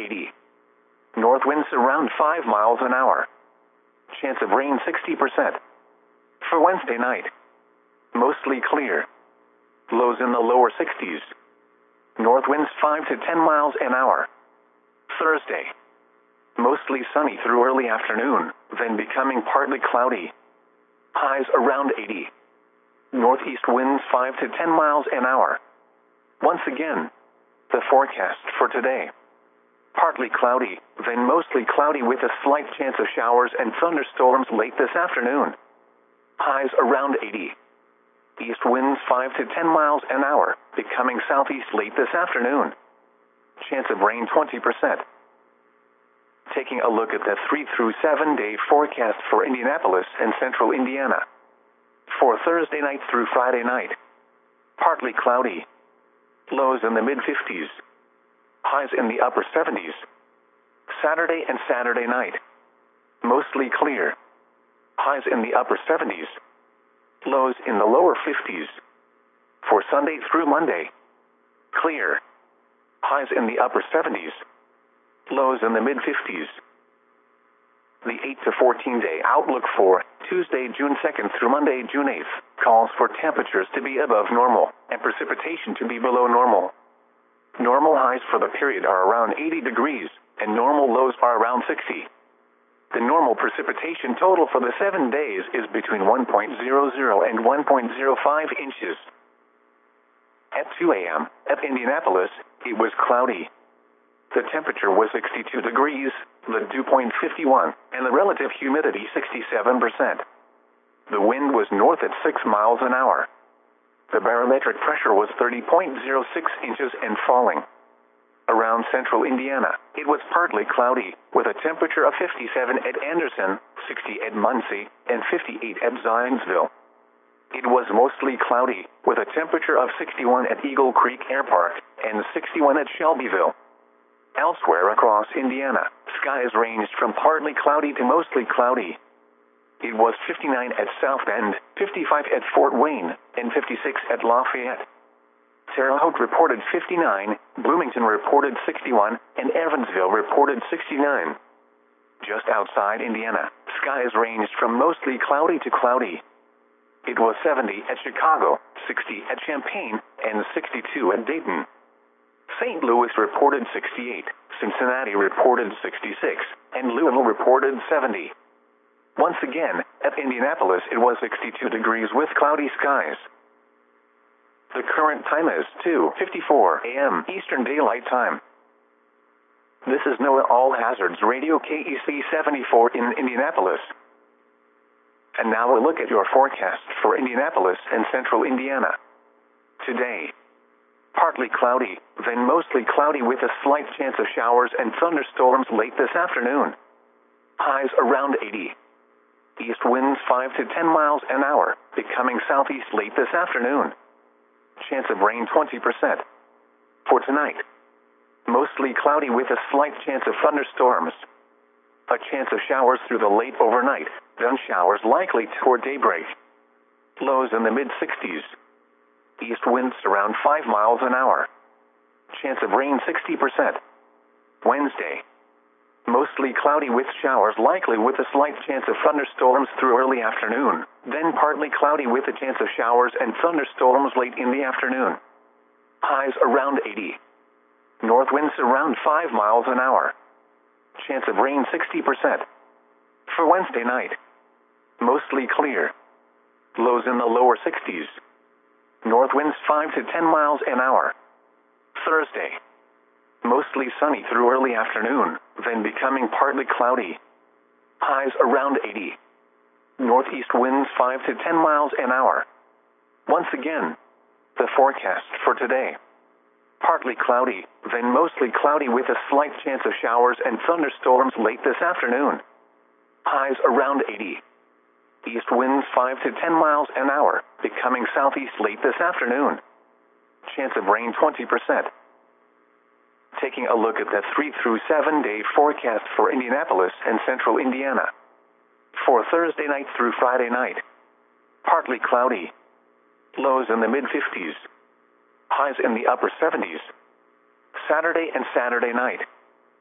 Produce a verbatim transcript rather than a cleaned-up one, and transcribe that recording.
eighty. North winds around five miles an hour. Chance of rain sixty percent. For Wednesday night, mostly clear. Lows in the lower sixties. North winds five to ten miles an hour. Thursday, mostly sunny through early afternoon, then becoming partly cloudy. Highs around eighty. Northeast winds five to ten miles an hour. Once again, the forecast for today. Partly cloudy, then mostly cloudy with a slight chance of showers and thunderstorms late this afternoon. Highs around eighty. East winds five to ten miles an hour, becoming southeast late this afternoon. Chance of rain twenty percent. Taking a look at the three through seven day forecast for Indianapolis and central Indiana. For Thursday night through Friday night, partly cloudy. Lows in the mid fifties. Highs in the upper seventies. Saturday and Saturday night, mostly clear. Highs in the upper seventies. Lows in the lower fifties. For Sunday through Monday, clear. Highs in the upper seventies. Lows in the mid fifties. The eight to fourteen day outlook for Tuesday, June second through Monday, June eighth, calls for temperatures to be above normal and precipitation to be below normal. Normal highs for the period are around eighty degrees, and normal lows are around sixty. The normal precipitation total for the seven days is between one point zero zero and one point zero five inches. At two a m, at Indianapolis, it was cloudy. The temperature was sixty-two degrees, the dew point fifty-one, and the relative humidity sixty-seven percent. The wind was north at six miles an hour. The barometric pressure was thirty point zero six inches and falling. Around central Indiana, it was partly cloudy, with a temperature of fifty-seven at Anderson, sixty at Muncie, and fifty-eight at Zionsville. It was mostly cloudy, with a temperature of sixty-one at Eagle Creek Air Park, and sixty-one at Shelbyville. Elsewhere across Indiana, skies ranged from partly cloudy to mostly cloudy. It was fifty-nine at South Bend, fifty-five at Fort Wayne, and fifty-six at Lafayette. Terre Haute reported fifty-nine, Bloomington reported sixty-one, and Evansville reported sixty-nine. Just outside Indiana, skies ranged from mostly cloudy to cloudy. It was seventy at Chicago, sixty at Champaign, and sixty-two at Dayton. Saint Louis reported sixty-eight, Cincinnati reported sixty-six, and Louisville reported seventy. Once again, at Indianapolis it was sixty-two degrees with cloudy skies. The current time is two fifty-four a m Eastern Daylight Time. This is NOAA All Hazards Radio K E C seventy-four in Indianapolis. And now a look at your forecast for Indianapolis and central Indiana. Today, partly cloudy, then mostly cloudy with a slight chance of showers and thunderstorms late this afternoon. Highs around eighty. East winds five to ten miles an hour, becoming southeast late this afternoon. Chance of rain twenty percent. For tonight, mostly cloudy with a slight chance of thunderstorms. A chance of showers through the late overnight, then showers likely toward daybreak. Lows in the mid sixties. East winds around five miles an hour. Chance of rain sixty percent. Wednesday, mostly cloudy with showers likely with a slight chance of thunderstorms through early afternoon, then partly cloudy with a chance of showers and thunderstorms late in the afternoon. Highs around eighty. North winds around five miles an hour. Chance of rain sixty percent. For Wednesday night, mostly clear. Lows in the lower sixties. North winds five to ten miles an hour. Thursday, mostly sunny through early afternoon, then becoming partly cloudy. Highs around eighty. Northeast winds five to ten miles an hour. Once again, the forecast for today. Partly cloudy, then mostly cloudy with a slight chance of showers and thunderstorms late this afternoon. Highs around eighty. East winds five to ten miles an hour, becoming southeast late this afternoon. Chance of rain twenty percent. Taking a look at the three through seven day forecast for Indianapolis and central Indiana. For Thursday night through Friday night, partly cloudy. Lows in the mid fifties. Highs in the upper seventies. Saturday and Saturday night,